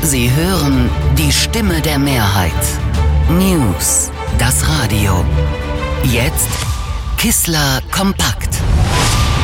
Sie hören die Stimme der Mehrheit. News, das Radio. Jetzt Kissler kompakt.